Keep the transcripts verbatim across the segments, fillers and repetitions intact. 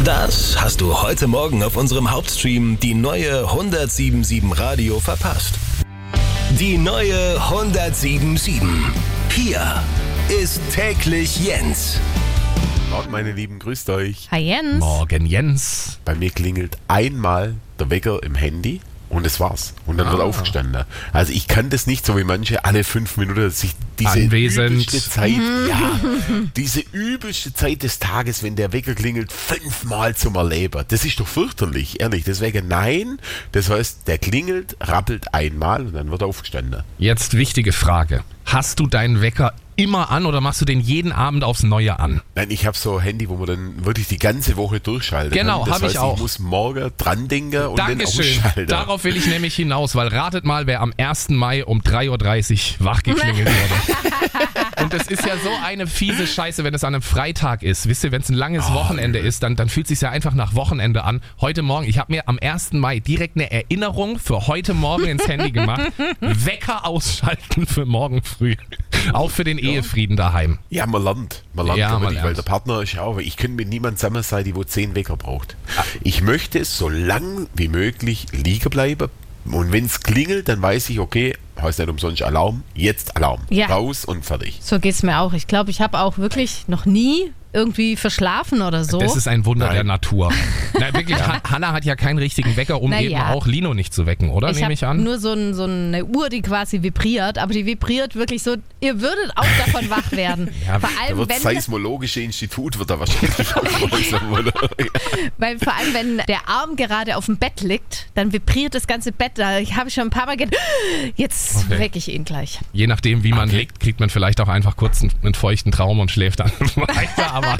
Das hast du heute Morgen auf unserem Hauptstream die neue hundertsieben Komma sieben Radio verpasst. Die neue hundertsieben Komma sieben. Hier ist täglich Jens. Morgen, meine Lieben, grüßt euch. Hi Jens. Morgen, Jens. Bei mir klingelt einmal der Wecker im Handy und das war's. Und dann Ah. wird aufgestanden. Also ich kann das nicht so wie manche alle fünf Minuten sich diese Anwesend. übelste Zeit, ja, diese übelste Zeit des Tages, wenn der Wecker klingelt, fünfmal zum Erleben. Das ist doch fürchterlich, ehrlich. Deswegen nein. Das heißt, der klingelt, rappelt einmal und dann wird er aufgestanden. Jetzt wichtige Frage. Hast du deinen Wecker immer an oder machst du den jeden Abend aufs Neue an? Nein, ich habe so ein Handy, wo man dann wirklich die ganze Woche durchschalten Genau, kann. Das hab ich heißt, auch. Ich muss morgen dran denken und Dankeschön. dann ausschalten. Darauf will ich nämlich hinaus, weil ratet mal, wer am ersten Mai um drei Uhr dreißig wach geklingelt wurde. Und das ist ja so eine fiese Scheiße, wenn es an einem Freitag ist. Wisst ihr, wenn es ein langes Oh, Wochenende ist, dann, dann fühlt es sich ja einfach nach Wochenende an. Heute Morgen, ich habe mir am ersten Mai direkt eine Erinnerung für heute Morgen ins Handy gemacht. Wecker ausschalten für morgen früh. Auch für den Ehefrieden daheim. Ja, man lernt. Man lernt Ja, man wirklich, weil lernt. der Partner ist ja auch, ich kann mit niemandem zusammen sein, die wo zehn Wecker braucht. Ich möchte so lang wie möglich liegen bleiben. Und wenn es klingelt, dann weiß ich, okay, heißt nicht umsonst Alarm, jetzt Alarm. Ja. Raus und fertig. So geht's mir auch. Ich glaube, ich habe auch wirklich noch nie irgendwie verschlafen oder so. Das ist ein Wunder Nein. der Natur. Na, wirklich, Han- Hanna hat ja keinen richtigen Wecker, um Na eben ja. auch Lino nicht zu wecken, oder? ich Nehme habe ich an. nur so, ein, so eine Uhr, die quasi vibriert, aber die vibriert wirklich so, ihr würdet auch davon wach werden. Ja, vor Da allem, wird das wenn, Seismologische Institut wird da wahrscheinlich aufmerksam, oder? weil vor allem, wenn der Arm gerade auf dem Bett liegt, dann vibriert das ganze Bett. Da habe ich schon ein paar Mal gedacht, jetzt Okay. wecke ich ihn gleich. Je nachdem, wie man Okay. liegt, kriegt man vielleicht auch einfach kurz einen, einen feuchten Traum und schläft dann weiter. Aber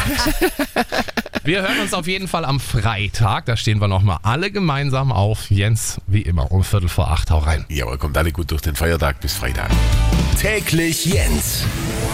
wir hören uns auf jeden Fall am Freitag. Da stehen wir nochmal alle gemeinsam auf. Jens, wie immer, um Viertel vor acht. Hau rein. Ja, aber kommt alle gut durch den Feiertag bis Freitag. Täglich Jens.